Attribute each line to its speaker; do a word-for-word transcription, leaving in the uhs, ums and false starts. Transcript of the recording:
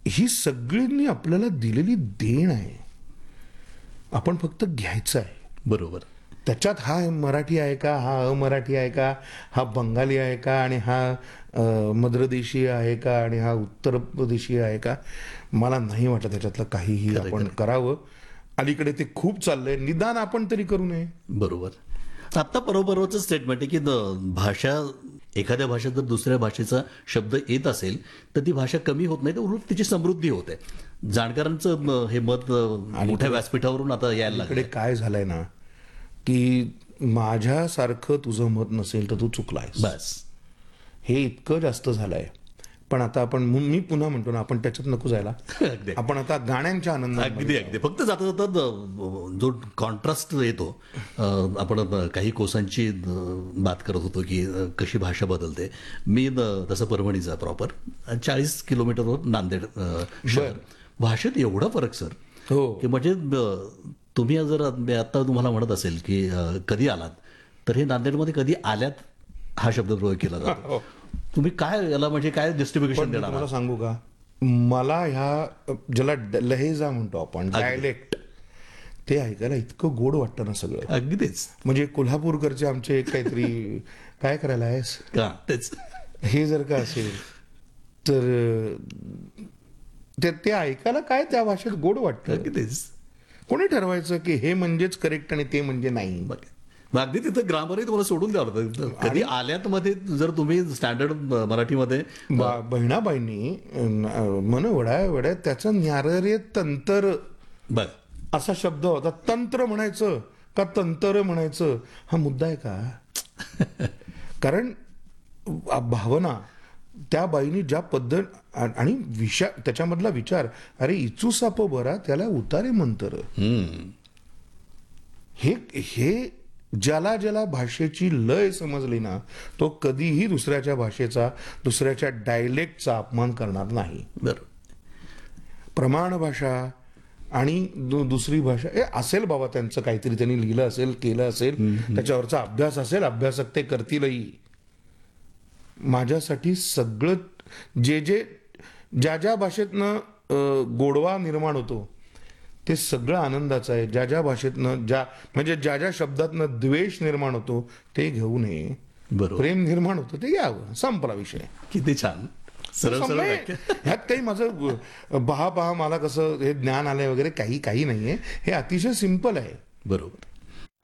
Speaker 1: ही सगळ्यांनी आपल्याला दिलेली देण आहे, आपण फक्त घ्यायचं आहे.
Speaker 2: बरोबर.
Speaker 1: त्याच्यात हा मराठी आहे का, हा अमराठी आहे का, हा बंगाली आहे का, आणि हा मद्रदेशीय आहे का, आणि हा उत्तर प्रदेशीय आहे का, मला नाही वाटत त्याच्यातलं काहीही आपण करावं. अलीकडे ते खूप चाललंय, निदान आपण तरी करू नये.
Speaker 2: बरोबर. आत्ता बरोबरच स्टेटमेंट आहे की भाषा, एखाद्या भाषेत जर दुसऱ्या भाषेचा शब्द येत असेल तर ती भाषा कमी होत नाही, तर उलट तिची समृद्धी होते. जाणकारांचं हे मत मोठ्या व्यासपीठावरून आता यायला लागले.
Speaker 1: काय झालंय ना की माझ्यासारखं तुझं मत नसेल तर तू चुकलायस,
Speaker 2: बस
Speaker 1: हे इतकं जास्त झालंय. पण आता आपण, मी पुन्हा म्हणतो ना, आपण त्याच्यात नको जायला. आपण आता गाण्यांच्या आनंदात.
Speaker 2: अगदी अगदी. फक्त जाता जाता जो कॉन्ट्रास्ट येतो, आपण काही कोसांची बात करत होतो की कशी भाषा बदलते. मी तसं परभणीचा प्रॉपर, चाळीस किलोमीटरवर नांदेड शहर. भाषेत एवढा फरक सर,
Speaker 1: हो,
Speaker 2: की म्हणजे तुम्ही जर आता तुम्हाला म्हणत असेल की कधी आलात, तर हे नांदेडमध्ये कधी आल्यात हा शब्द प्रयोग केला जातो. तुम्ही काय याला म्हणजे काय जस्टिफिकेशन देणार?
Speaker 1: मला सांगू का, मला ह्या ज्याला लहेजा म्हणतो आपण, डायलेक्ट, ते ऐकायला इतकं गोड वाटतं ना सगळं.
Speaker 2: अगदीच.
Speaker 1: म्हणजे कोल्हापूरकरचे आमचे काहीतरी काय करायला आहेस
Speaker 2: का, तेच
Speaker 1: हे जर का असेल तर ते ते ऐकायला काय त्या भाषेत गोड वाटतं.
Speaker 2: अगदीच.
Speaker 1: कोणी ठरवायचं की हे म्हणजेच करेक्ट आणि ते म्हणजे नाही?
Speaker 2: अगदी तिथं ग्रामरही तुम्हाला सोडून द्यावं लागतं. कधी आल्यात मध्ये जर तुम्ही स्टँडर्ड मराठीमध्ये,
Speaker 1: बहिणाबाईंनी मन वडा वड्या त्याचं न्यारे तंतर
Speaker 2: बर
Speaker 1: असा शब्द होता. तंत्र म्हणायचं का तंत्र म्हणायचं हा मुद्दा आहे का? कारण भावना त्या बाईनी ज्या पद्धत आणि विचार, त्याच्यामधला विचार, अरे इचू साप बरा त्याला उतारे मंतर, हे हे ज्याला ज्याला भाषेची लय समजली ना, तो कधीही दुसऱ्याच्या भाषेचा, दुसऱ्याच्या डायलेक्टचा अपमान करणार नाही.
Speaker 2: बरोबर.
Speaker 1: प्रमाण भाषा आणि दुसरी भाषा हे असेल बाबा, त्यांचं काहीतरी त्यांनी लिहिलं असेल, केलं असेल, त्याच्यावरचा अभ्यास असेल, अभ्यासक ते करतीलही. माझ्यासाठी सगळं जे जे ज्या ज्या भाषेतनं गोडवा निर्माण होतो ते सगळं आनंदाचं आहे. ज्या ज्या भाषेतनं, ज्या म्हणजे ज्या ज्या शब्दातनं द्वेष निर्माण होतो ते घेऊ नये, प्रेम निर्माण होतं ते घ्यावं, संपला विषय.
Speaker 2: किती छान, सरळ सरळ.
Speaker 1: ह्यात काही माझं पहा पहा मला कसं हे ज्ञान आलंय वगैरे काही काही नाहीये, हे अतिशय सिंपल आहे.
Speaker 2: बरोबर.